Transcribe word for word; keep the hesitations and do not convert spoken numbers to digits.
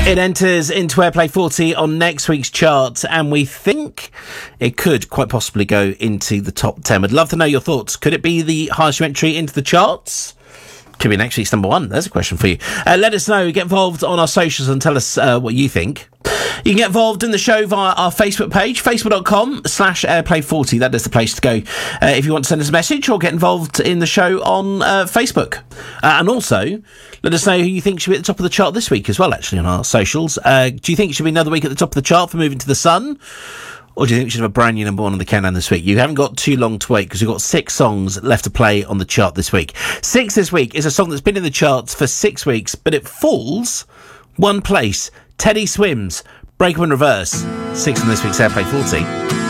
It enters into Airplay forty on next week's chart, and we think it could quite possibly go into the top ten. I'd love to know your thoughts. Could it be the highest entry into the charts? Could be next week's number one. There's a question for you. Uh, let us know. Get involved on our socials and tell us uh, what you think. You can get involved in the show via our Facebook page, facebook.com slash airplay40. That is the place to go uh, if you want to send us a message or get involved in the show on uh, Facebook. Uh, and also, let us know who you think should be at the top of the chart this week as well, actually, on our socials. Uh, do you think it should be another week at the top of the chart for Moving to the Sun? Or do you think we should have a brand new number one on the countdown this week? You haven't got too long to wait because we've got six songs left to play on the chart this week. Six this week is a song that's been in the charts for six weeks, but it falls one place. Teddy Swims, Break Up in Reverse. Six on this week's Airplay forty.